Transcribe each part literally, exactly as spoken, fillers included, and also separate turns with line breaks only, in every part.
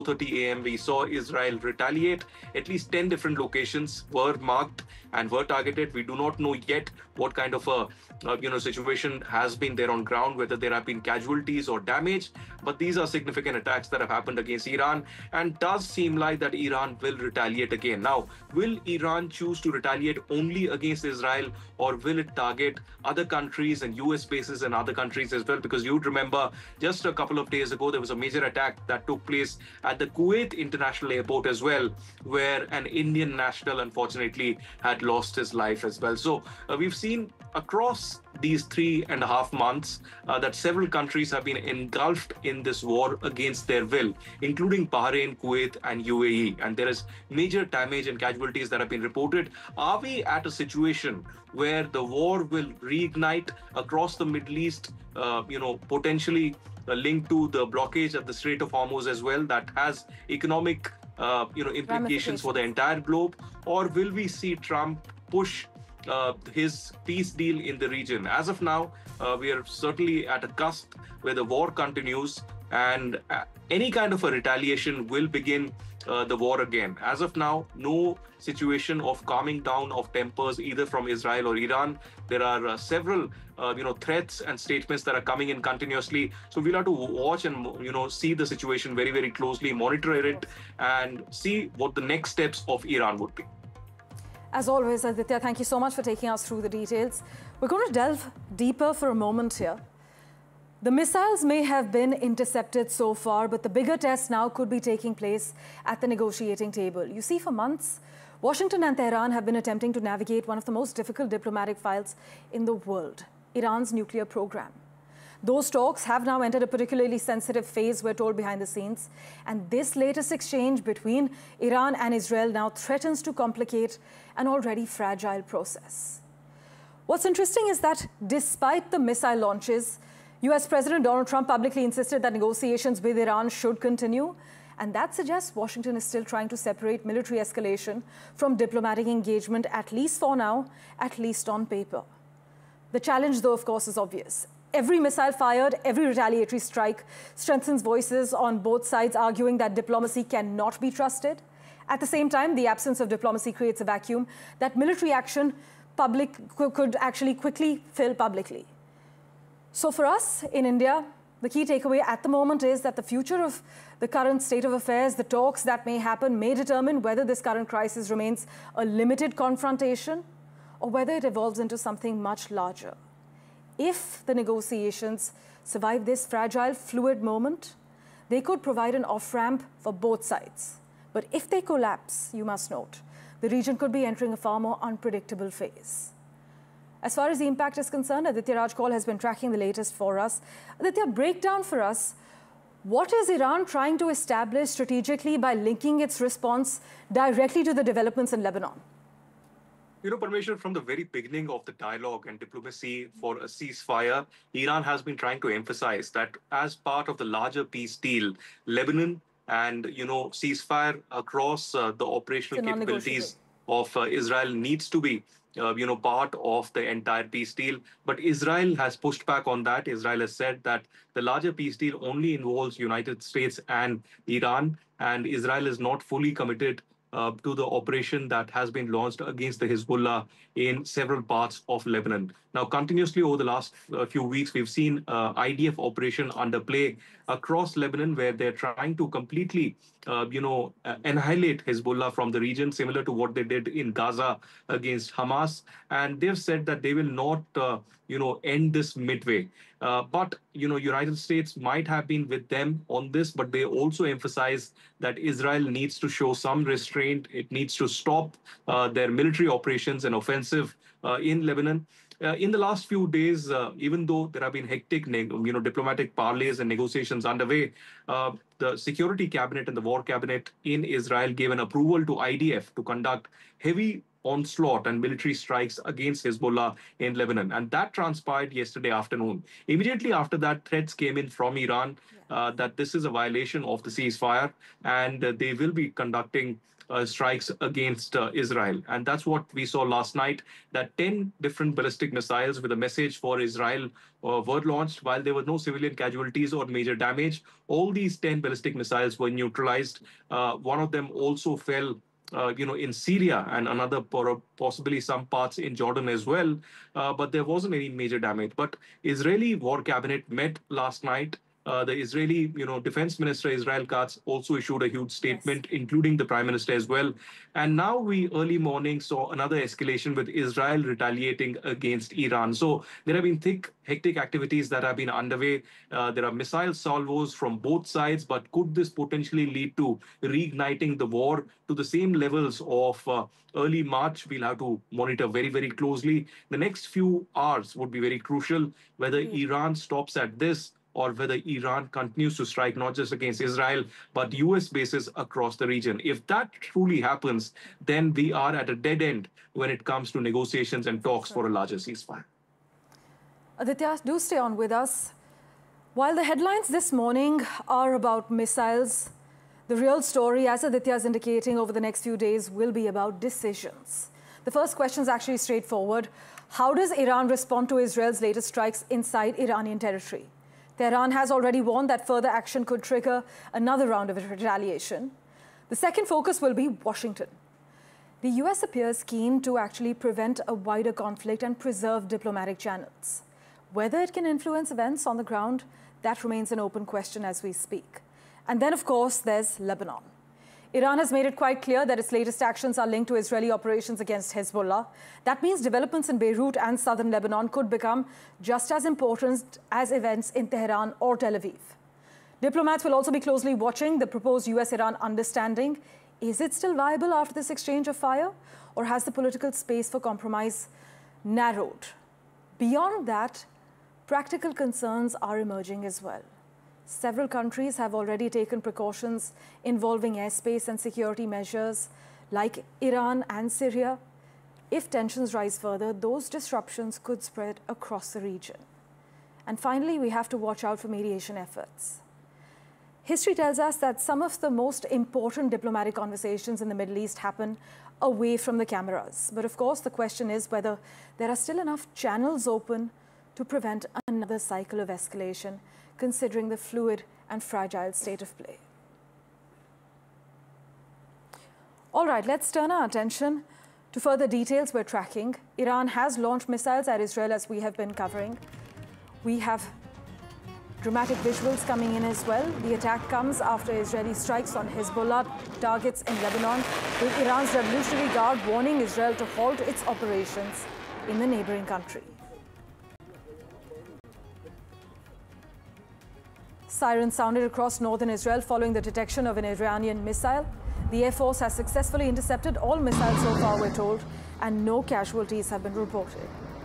thirty a m, we saw Israel retaliate. At least ten different locations were marked and were targeted. We do not know yet what kind of a uh, you know situation has been there on ground, whether there have been casualties or damage. But these are significant attacks that have happened against Iran, and does seem like that Iran will retaliate again. Now, will Iran choose to retaliate only against Israel, or will it target other countries and U S bases and other countries as well? Because you'd remember just a couple of days ago, there was a major attack that took place at the Kuwait International Airport as well, where an Indian national unfortunately had lost his life as well. So uh, we've seen across these three and a half months uh, that several countries have been engulfed in this war against their will, including Bahrain, Kuwait, and U A E. And there is major damage and casualties that have been reported. Are we at a situation where the war will reignite across the Middle East, uh, you know, potentially uh, linked to the blockage at the Strait of Hormuz as well, that has economic, uh, you know, implications for the entire globe? Or will we see Trump push uh, his peace deal in the region? As of now, uh, we are certainly at a cusp where the war continues, and uh, any kind of a retaliation will begin uh, the war again. As of now, no situation of calming down of tempers either from Israel or Iran. There are uh, several, uh, you know, threats and statements that are coming in continuously. So we'll have to watch and, you know, see the situation very, very closely, monitor it, and see what the next steps of Iran would be.
As always, Aditya, thank you so much for taking us through the details. We're going to delve deeper for a moment here. The missiles may have been intercepted so far, but the bigger test now could be taking place at the negotiating table. You see, for months, Washington and Tehran have been attempting to navigate one of the most difficult diplomatic files in the world, Iran's nuclear program. Those talks have now entered a particularly sensitive phase, we're told, behind the scenes. And this latest exchange between Iran and Israel now threatens to complicate an already fragile process. What's interesting is that despite the missile launches, U S President Donald Trump publicly insisted that negotiations with Iran should continue. And that suggests Washington is still trying to separate military escalation from diplomatic engagement, at least for now, at least on paper. The challenge, though, of course, is obvious. Every missile fired, every retaliatory strike strengthens voices on both sides arguing that diplomacy cannot be trusted. At the same time, the absence of diplomacy creates a vacuum that military action public could actually quickly fill publicly. So for us in India, the key takeaway at the moment is that the future of the current state of affairs, the talks that may happen, may determine whether this current crisis remains a limited confrontation or whether it evolves into something much larger. If the negotiations survive this fragile, fluid moment, they could provide an off-ramp for both sides. But if they collapse, you must note, the region could be entering a far more unpredictable phase. As far as the impact is concerned, Aditya Rajkol has been tracking the latest for us. Aditya, break down for us, what is Iran trying to establish strategically by linking its response directly to the developments in Lebanon?
You know, Parmeshwar, from the very beginning of the dialogue and diplomacy for a ceasefire, Iran has been trying to emphasize that as part of the larger peace deal, Lebanon and, you know, ceasefire across uh, the operational capabilities of uh, Israel needs to be, uh, you know, part of the entire peace deal. But Israel has pushed back on that. Israel has said that the larger peace deal only involves United States and Iran, and Israel is not fully committed Uh, to the operation that has been launched against the Hezbollah in several parts of Lebanon. Now, continuously over the last uh, few weeks, we've seen uh, I D F operation underplay across Lebanon, where they're trying to completely, uh, you know, uh, annihilate Hezbollah from the region, similar to what they did in Gaza against Hamas. And they've said that they will not, uh, you know, end this midway. Uh, but, you know, United States might have been with them on this, but they also emphasize that Israel needs to show some restraint. It needs to stop uh, their military operations and offensive uh, in Lebanon. Uh, in the last few days, uh, even though there have been hectic, you know, diplomatic parleys and negotiations underway, uh, the Security Cabinet and the War Cabinet in Israel gave an approval to I D F to conduct heavy onslaught and military strikes against Hezbollah in Lebanon. And that transpired yesterday afternoon. Immediately after that, threats came in from Iran uh, that this is a violation of the ceasefire and uh, they will be conducting uh, strikes against uh, Israel. And that's what we saw last night, that ten different ballistic missiles with a message for Israel uh, were launched while there were no civilian casualties or major damage. All these ten ballistic missiles were neutralized. Uh, one of them also fell uh, you know, in Syria and another possibly some parts in Jordan as well. Uh, but there wasn't any major damage. But Israeli war cabinet met last night. Uh, the Israeli, you know, Defense Minister Israel Katz also issued a huge statement, yes, including the Prime Minister as well. And now we early morning saw another escalation with Israel retaliating against Iran. So there have been thick, hectic activities that have been underway. Uh, there are missile salvos from both sides, but could this potentially lead to reigniting the war to the same levels of uh, early March? We'll have to monitor very, very closely. The next few hours would be very crucial, whether mm. Iran stops at this or whether Iran continues to strike not just against Israel, but U S bases across the region. If that truly happens, then we are at a dead end when it comes to negotiations and talks sure. for a larger ceasefire.
Aditya, do stay on with us. While the headlines this morning are about missiles, the real story, as Aditya is indicating, over the next few days will be about decisions. The first question is actually straightforward. How does Iran respond to Israel's latest strikes inside Iranian territory? Tehran has already warned that further action could trigger another round of retaliation. The second focus will be Washington. The U S appears keen to actually prevent a wider conflict and preserve diplomatic channels. Whether it can influence events on the ground, that remains an open question as we speak. And then, of course, there's Lebanon. Iran has made it quite clear that its latest actions are linked to Israeli operations against Hezbollah. That means developments in Beirut and southern Lebanon could become just as important as events in Tehran or Tel Aviv. Diplomats will also be closely watching the proposed U S Iran understanding. Is it still viable after this exchange of fire, or has the political space for compromise narrowed? Beyond that, practical concerns are emerging as well. Several countries have already taken precautions involving airspace and security measures, like Iran and Syria. If tensions rise further, those disruptions could spread across the region. And finally, we have to watch out for mediation efforts. History tells us that some of the most important diplomatic conversations in the Middle East happen away from the cameras. But of course, the question is whether there are still enough channels open to prevent another cycle of escalation, considering the fluid and fragile state of play. All right, let's turn our attention to further details we're tracking. Iran has launched missiles at Israel, as we have been covering. We have dramatic visuals coming in as well. The attack comes after Israeli strikes on Hezbollah targets in Lebanon, with Iran's Revolutionary Guard warning Israel to halt its operations in the neighboring country. Sirens sounded across northern Israel following the detection of an Iranian missile. The Air Force has successfully intercepted all missiles so far, we're told, and no casualties have been reported.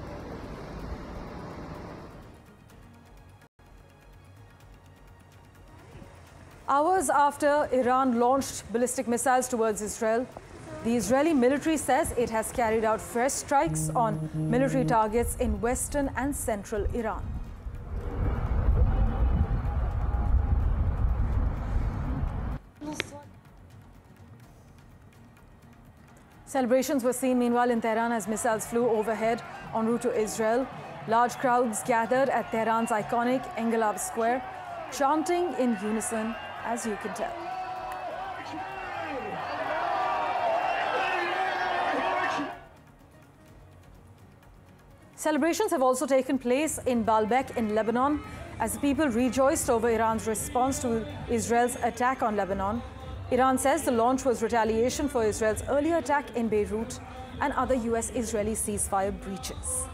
Hours after Iran launched ballistic missiles towards Israel, the Israeli military says it has carried out fresh strikes on military targets in western and central Iran. Celebrations were seen meanwhile in Tehran as missiles flew overhead en route to Israel. Large crowds gathered at Tehran's iconic Engelab Square, chanting in unison, as you can tell. Celebrations have also taken place in Baalbek in Lebanon as the people rejoiced over Iran's response to Israel's attack on Lebanon. Iran says the launch was retaliation for Israel's earlier attack in Beirut and other U S-Israeli ceasefire breaches.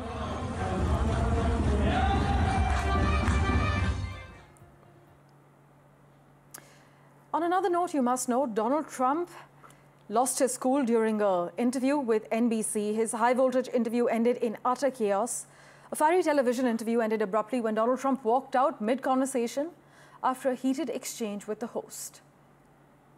On another note, you must know, Donald Trump lost his cool during an interview with N B C. His high-voltage interview ended in utter chaos. A fiery television interview ended abruptly when Donald Trump walked out mid-conversation after a heated exchange with the host.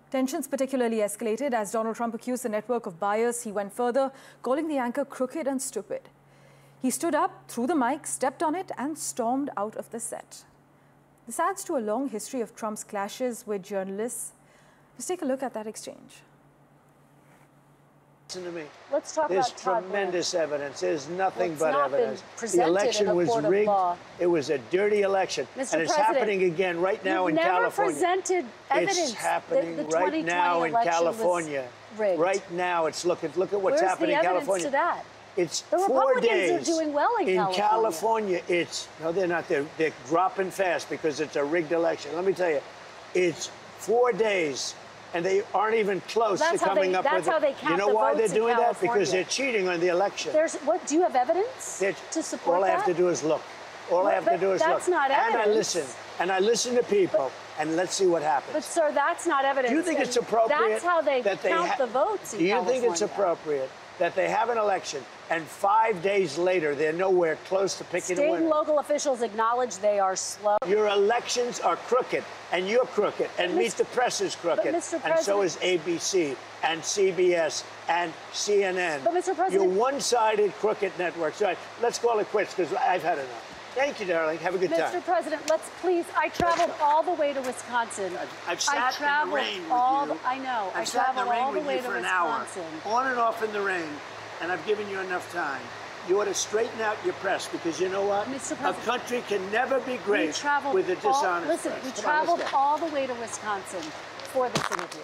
Tensions particularly escalated as Donald Trump accused the network of bias. He went further, calling the anchor crooked and stupid. He stood up, threw the mic, stepped on it, and stormed out of the set. This adds to a long history of Trump's clashes with journalists. Let's take a look at that exchange.
Listen to me.
Let's talk
There's
about Todd
tremendous
Blanche.
evidence. There's nothing
Well,
but
not been
evidence. The
presented
election
in a
was
court of
rigged.
law.
It was a dirty election.
Mister
And it's
President,
happening again right now in
You've never
California.
presented evidence
It's happening
that the
right now in
election was
California.
rigged.
Right now, it's looking. Look at what's
Where's
happening
the
in
evidence
California.
to that?
It's
The
four
Republicans
days.
are doing well in
in
California.
California. It's no, they're not. They're they're dropping fast because it's a rigged election. Let me tell you, it's four days. And they aren't even close
That's
to
how
coming
they-
up
that's
with it.
how they count
You know
the
why they're
votes in
doing that?
California.
Because they're cheating on the election.
There's what? Do you have evidence
They're,
to support
all I
that?
have to do is look. All
But-
I have to
but
do is look.
that's not
and I
evidence.
listen. And I listen to people. and let's see what happens.
But sir, that's not evidence.
Do you think
and
it's appropriate?
That's how they
that they
count
ha-
the votes in
Do you
California.
think it's appropriate that they have an election and five days later they're nowhere close to picking
State
a winner?
and local officials acknowledge they are slow.
Your elections are crooked, and you're crooked, and Meet the Press is crooked,
Mister
and so
President-
is A B C, and C B S, and C N N.
But, Mister President-
You're one-sided crooked networks. All right, let's call it quits, because I've had enough. Thank you, darling. Have a good
Mister
time.
President, let's please. I traveled all the way to Wisconsin.
I've sat
I
in
traveled
the rain with
all
you.
The, I know.
I've
I
sat in the
traveled
rain
all the
with
way
you
to
for an
Wisconsin.
hour, on and off in the rain, and I've given you enough time. You ought to straighten out your press, because you know what?
Mister
A
President,
country can never be
We
great
traveled
with a
all,
dishonest
listen,
press.
we
Come on, let's
traveled
go.
all the way to Wisconsin for this interview.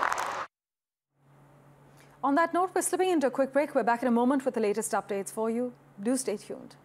On that note, we're slipping into a quick break. We're back in a moment with the latest updates for you. Do stay tuned.